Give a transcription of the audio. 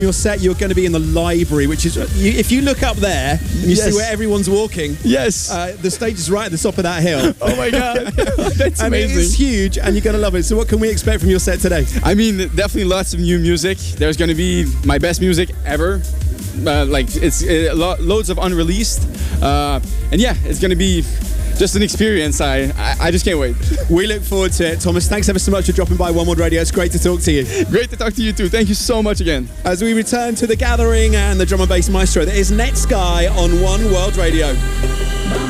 Your set, you're going to be in the library, which is, if you look up there and you see where everyone's walking, the stage is right at the top of that hill. Oh my God, that's and amazing. It's huge, and you're going to love it. So what can we expect from your set today? I mean, definitely lots of new music. There's going to be my best music ever. It's loads of unreleased. And yeah, it's going to be just an experience. I just can't wait. We look forward to it. Thomas, thanks ever so much for dropping by One World Radio. It's great to talk to you. Great to talk to you too. Thank you so much again. As we return to The Gathering and the Drum and Bass Maestro, there is Netsky on One World Radio.